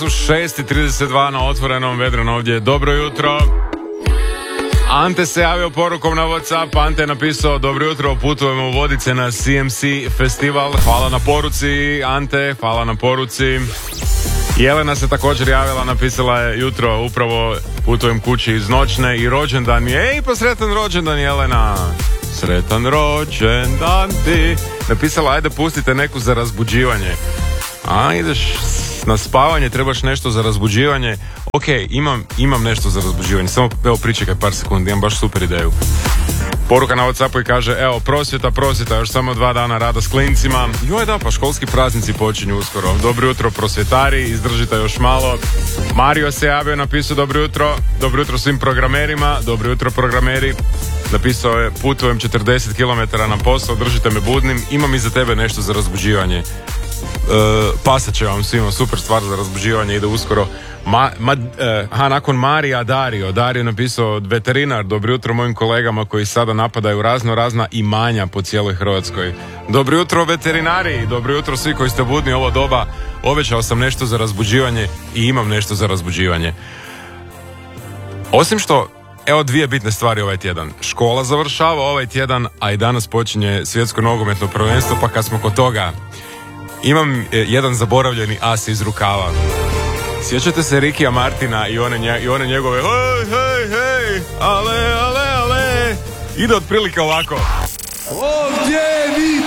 6:32 na otvorenom, vedreno ovdje. Dobro jutro. Ante se javio porukom na WhatsApp. Ante je napisao: dobro jutro, putujemo u Vodice na CMC festival. Hvala na poruci, Ante, hvala na poruci. Jelena se također javila, napisala je: jutro, upravo putujem kući iz noćne i rođendan je. Ej, pa sretan rođendan, Jelena. Sretan rođendan ti. Napisala: ajde pustite neku za razbuđivanje. A, ideš na spavanje, trebaš nešto za razbuđivanje. Ok, imam nešto za razbuđivanje. Samo evo pričekaj par sekundi, imam baš super ideju. Poruka na WhatsAppu i kaže: evo, prosvjeta, još samo 2 dana rada s klincima. Joj da, pa školski praznici počinju uskoro. Dobro jutro prosvjetari, izdržite još malo. Mario se javio, napisao: dobro jutro svim programerima, dobro jutro programeri. Napisao je: putujem 40 km na posao, držite me budnim, imam i za tebe nešto za razbuđivanje. Pasat će vam svima, super stvar za razbuđivanje, ide uskoro. Nakon Marija Dario napisao: veterinar, dobro jutro mojim kolegama koji sada napadaju razna imanja po cijeloj Hrvatskoj. Dobro jutro veterinari, dobro jutro svi koji ste budni ovo doba. Obećao sam nešto za razbuđivanje i imam nešto za razbuđivanje. Osim što, evo 2 bitne stvari ovaj tjedan. Škola završava ovaj tjedan, a i danas počinje svjetsko nogometno prvenstvo, pa kad smo kod toga, imam jedan zaboravljeni as iz rukava. Sjećate se Rikija Martina i one njegove hej, ale. Ide otprilike ovako. Ovdje